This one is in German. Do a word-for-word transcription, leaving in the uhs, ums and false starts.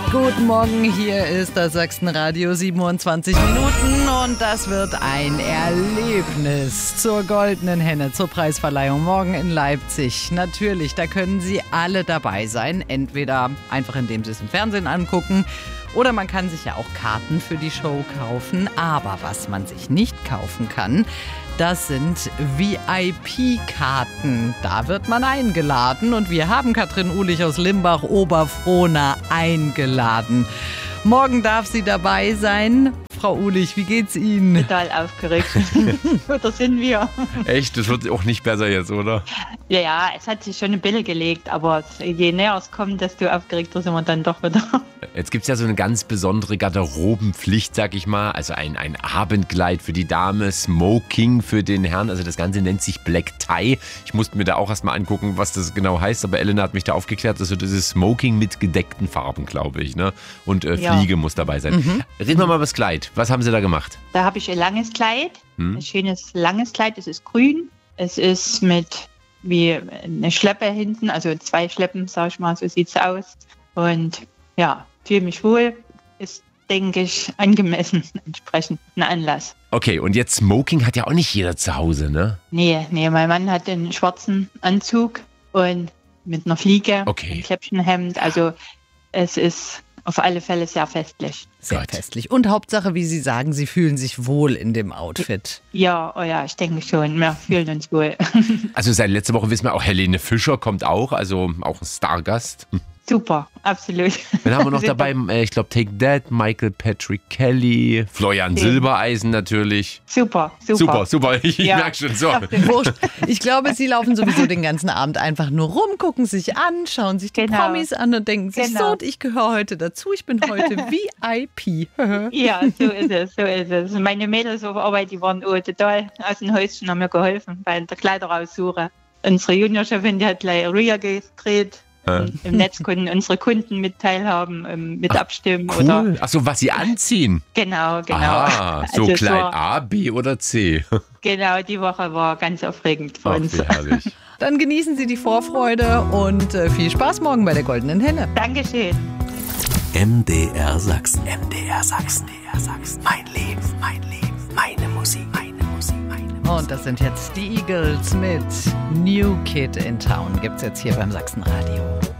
Guten Morgen, hier ist das Sachsenradio, siebenundzwanzig Minuten und das wird ein Erlebnis zur Goldenen Henne, zur Preisverleihung morgen in Leipzig. Natürlich, da können Sie alle dabei sein, entweder einfach indem Sie es im Fernsehen angucken oder man kann sich ja auch Karten für die Show kaufen. Aber was man sich nicht kaufen kann, das sind V I P-Karten. Da wird man eingeladen und wir haben Katrin Uhlich aus Limbach-Oberfrohna eingeladen. Morgen darf sie dabei sein. Frau Uhlich, wie geht's Ihnen? Total aufgeregt. Oder sind wir? Echt? Das wird auch nicht besser jetzt, oder? Ja, ja, es hat sich schon ein bisschen gelegt, aber je näher es kommt, desto aufgeregter sind wir dann doch wieder. Jetzt gibt es ja so eine ganz besondere Garderobenpflicht, sag ich mal. Also ein, ein Abendkleid für die Dame, Smoking für den Herrn. Also das Ganze nennt sich Black Tie. Ich musste mir da auch erstmal angucken, was das genau heißt. Aber Elena hat mich da aufgeklärt. Also das ist Smoking mit gedeckten Farben, glaube ich. Ne? Und äh, Ja. Fliege muss dabei sein. Mhm. Reden wir mal über das Kleid. Was haben Sie da gemacht? Da habe ich ein langes Kleid, Hm? ein schönes langes Kleid. Es ist grün. Es ist mit wie eine Schleppe hinten, also zwei Schleppen, sag ich mal, so sieht's aus. Und ja, fühle mich wohl. Ist, denke ich, angemessen entsprechend ein Anlass. Okay, und jetzt Smoking hat ja auch nicht jeder zu Hause, ne? Nee, nee, mein Mann hat einen schwarzen Anzug und mit einer Fliege, Okay. ein Kläppchenhemd. Also es ist auf alle Fälle sehr festlich. Sehr Gott. festlich. Und Hauptsache, wie Sie sagen, Sie fühlen sich wohl in dem Outfit. Ja, oh ja, ich denke schon. Wir fühlen uns wohl. Also seit letzter Woche wissen wir auch, Helene Fischer kommt auch, also auch ein Stargast. Super, absolut. Dann haben wir noch dabei, äh, ich glaube, Take That, Michael Patrick Kelly, Florian Okay. Silbereisen natürlich. Super, super. Super, super, ich Ja. merke schon so. Wurscht. Ich glaube, Sie laufen sowieso den ganzen Abend einfach nur rum, gucken sich an, schauen sich die Genau. Promis an und denken sich, Genau. so, ich gehöre heute dazu, ich bin heute V I P. Ja, so ist es, so ist es. Meine Mädels auf Arbeit, die waren oh, total aus dem Häuschen, haben mir geholfen bei der Kleiderraussuche. Unsere Juniorchefin, die hat gleich Ria gedreht. Ja. Im Netz konnten unsere Kunden mit teilhaben, ähm, mit abstimmen. Oder Cool. Achso, was sie anziehen. Genau, genau. Ah, so Also es Kleid war- A, B oder C. Genau, die Woche war ganz aufregend für Ach, uns. wie herrlich. Dann genießen Sie die Vorfreude und äh, viel Spaß morgen bei der Goldenen Henne. Dankeschön. M D R Sachsen. M D R Sachsen. M D R Sachsen. Mein Leben, mein Leben, meine Musik, meine Musik, meine Musik. Und das sind jetzt die Eagles mit New Kid in Town. Gibt's jetzt hier beim Sachsenradio.